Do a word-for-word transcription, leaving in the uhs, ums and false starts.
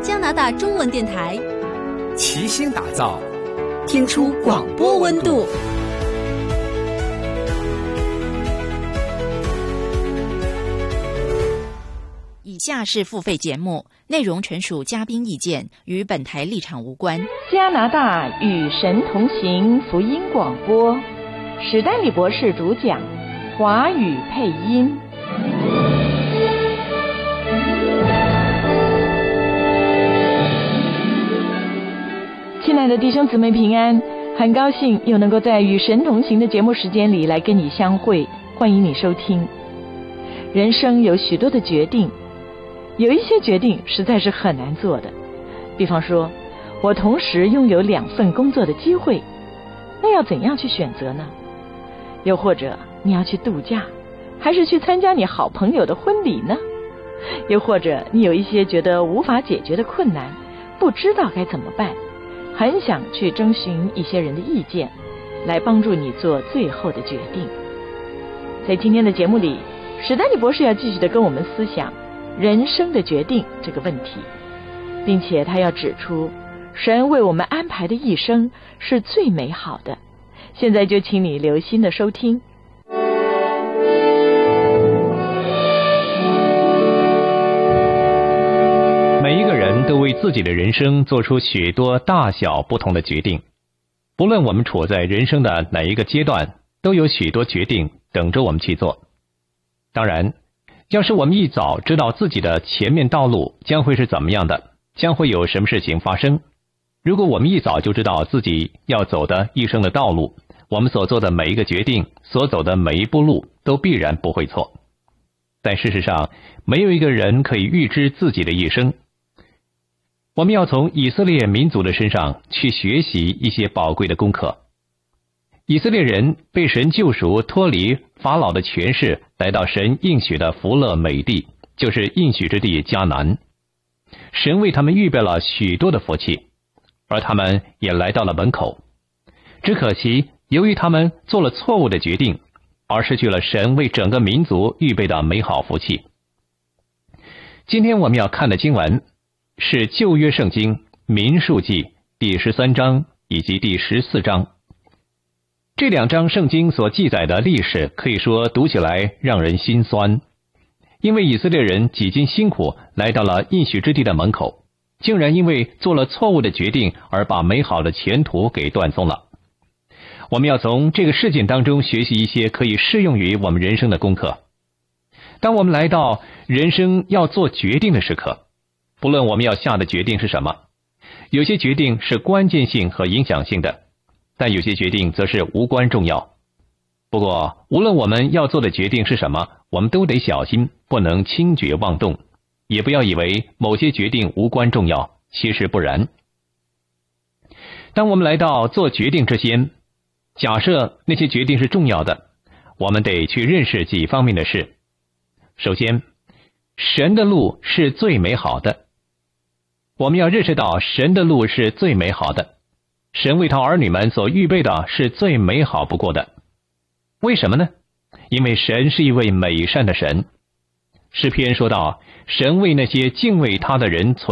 加拿大中文电台， 齐心打造， 听出广播温度。 以下是付费节目，内容纯属嘉宾意见，与本台立场无关。 加拿大与神同行福音广播，史丹利博士主讲，华语配音。亲爱的弟兄姊妹平安，很高兴又能够在与神同行的节目时间里来跟你相会，欢迎你收听。人生有许多的决定，有一些决定实在是很难做的，比方说我同时拥有两份工作的机会，那要怎样去选择呢？又或者你要去度假，还是去参加你好朋友的婚礼呢？又或者你有一些觉得无法解决的困难，不知道该怎么办，很想去征询一些人的意见，来帮助你做最后的决定。在今天的节目里，史丹利博士要继续的跟我们思想人生的决定这个问题，并且他要指出神为我们安排的一生是最美好的。现在就请你留心的收听。 每一个人都为自己的人生做出许多大小不同的决定，不论我们处在人生的哪一个阶段，都有许多决定等着我们去做。当然，要是我们一早知道自己的前面道路将会是怎么样的，将会有什么事情发生，如果我们一早就知道自己要走的一生的道路，我们所做的每一个决定，所走的每一步路都必然不会错。但事实上，没有一个人可以预知自己的一生。我们要从以色列民族的身上去学习一些宝贵的功课。以色列人被神救赎，脱离法老的权势，来到神应许的福乐美地，就是应许之地迦南。神为他们预备了许多的福气，而他们也来到了门口。只可惜，由于他们做了错误的决定，而失去了神为整个民族预备的美好福气。今天我们要看的经文是旧约圣经民数记第十三章以及第十四章。这两章圣经所记载的历史可以说读起来让人心酸，因为以色列人几经辛苦来到了应许之地的门口，竟然因为做了错误的决定而把美好的前途给断送了。我们要从这个事件当中学习一些可以适用于我们人生的功课。当我们来到人生要做决定的时刻，不论我们要下的决定是什么，有些决定是关键性和影响性的，但有些决定则是无关重要。不过无论我们要做的决定是什么，我们都得小心，不能轻举妄动，也不要以为某些决定无关重要，其实不然。当我们来到做决定之前，假设那些决定是重要的，我们得去认识几方面的事。首先，神的路是最美好的。我们要认识到神的路是最美好的，神为他儿女们所预备的是最美好不过的。为什么呢？因为神是一位美善的神。诗篇说到，神为那些敬畏他的人存